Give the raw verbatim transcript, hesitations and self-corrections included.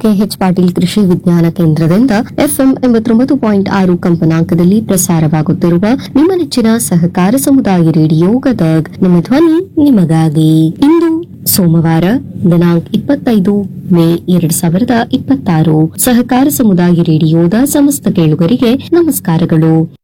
K H Patil ಕೃಷಿ ವಿಜ್ಞಾನ ಕೇಂದ್ರದಿಂದ ಎಫ್ಎಂ ಎಂಬತ್ತೊಂಬತ್ತು ಪಾಯಿಂಟ್ ಆರು ಕಂಪನಾಂಕದಲ್ಲಿ ಪ್ರಸಾರವಾಗುತ್ತಿರುವ ನಿಮ್ಮ ನೆಚ್ಚಿನ ಸಹಕಾರ ಸಮುದಾಯ ರೇಡಿಯೋ ಗದಗ್. ನಿಮ್ಮ ಧ್ವನಿ ನಿಮಗಾಗಿ. ಇಂದು ಸೋಮವಾರ ದಿನಾಂಕ ಇಪ್ಪತ್ತೈದು ಮೇ ಎರಡ್ ಸಾವಿರದ ಇಪ್ಪತ್ತಾರು. ಸಹಕಾರ ಸಮುದಾಯ ರೇಡಿಯೋದ ಸಮಸ್ತ ಕೇಳುಗರಿಗೆ ನಮಸ್ಕಾರಗಳು.